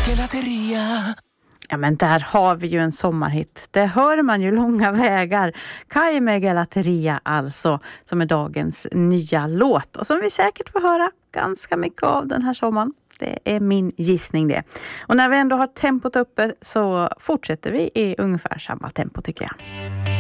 Gelateria. Ja, men där har vi ju en sommarhit. Det hör man ju långa vägar. Kai med Gelateria alltså, som är dagens nya låt. Och som vi säkert får höra ganska mycket av den här sommaren. Det är min gissning det. Och när vi ändå har tempot uppe så fortsätter vi i ungefär samma tempo tycker jag.